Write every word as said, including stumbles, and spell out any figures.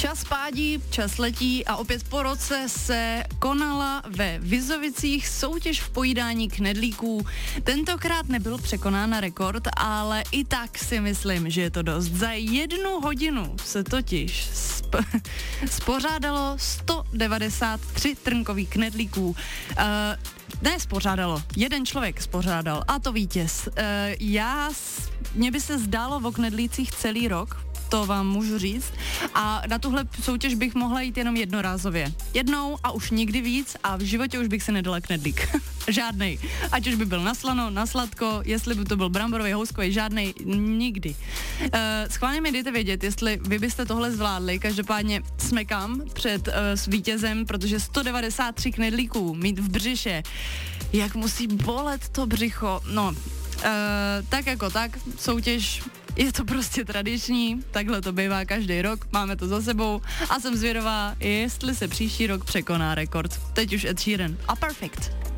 Čas pádí, čas letí a opět po roce se konala ve Vizovicích soutěž v pojídání knedlíků. Tentokrát nebyl překonán rekord, ale i tak si myslím, že je to dost. Za jednu hodinu se totiž sp- spořádalo sto devadesát tři trnkových knedlíků. Uh, ne, spořádalo. Jeden člověk spořádal, a to vítěz. Uh, já, mně by se zdálo o knedlících celý rok, to vám můžu říct. A na tuhle soutěž bych mohla jít jenom jednorázově. Jednou a už nikdy víc a v životě už bych se nedala knedlík. Žádnej. Ať už by byl na slano, na sladko, jestli by to byl bramborový, houskový, žádnej, nikdy. Uh, schválně mi dejte vědět, jestli vy byste tohle zvládli. Každopádně smekám před uh, s vítězem, protože sto devadesát tři knedlíků mít v břiše. Jak musí bolet to břicho. No, uh, tak jako tak, soutěž. Je to prostě tradiční, takhle to bývá každý rok, máme to za sebou a jsem zvědavá, jestli se příští rok překoná rekord. Teď už Ed Sheeran a Perfect.